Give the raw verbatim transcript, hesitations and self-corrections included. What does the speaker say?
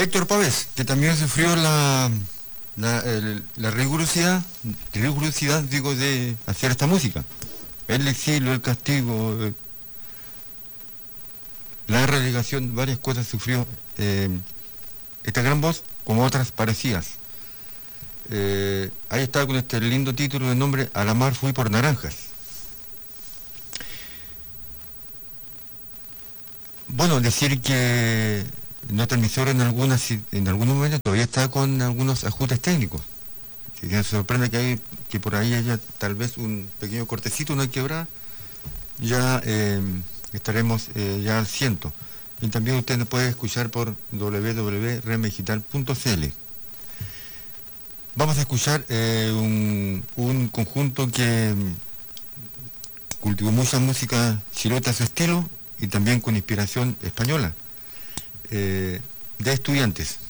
Héctor Pávez, que también sufrió la, la, el- la rigurosidad, rigurosidad, digo, de hacer esta música. El exilio, el castigo, eh, la relegación, varias cosas sufrió eh, esta gran voz, como otras parecidas. Eh, ahí está con este lindo título de nombre "A la mar fui por naranjas". Bueno, decir que nuestra emisora en algunas en algunos momentos todavía está con algunos ajustes técnicos. Que me sorprende que hay que por ahí haya tal vez un pequeño cortecito, una quebrada. Ya eh, estaremos eh, ya al ciento. Y también usted nos puede escuchar por w w w punto remedigital punto c l. Vamos a escuchar eh, un, un conjunto que cultivó mucha música chilota a su estilo y también con inspiración española, eh, de estudiantes.